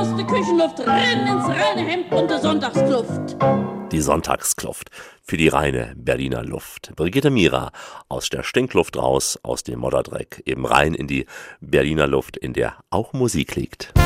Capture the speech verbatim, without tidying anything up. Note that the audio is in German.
aus der Küchenluft, rennen ins reine Hemd und der Sonntagskluft. Die Sonntagskluft für die reine Berliner Luft. Brigitte Mira aus der Stinkluft raus, aus dem Modderdreck, eben rein in die Berliner Luft, in der auch Musik liegt.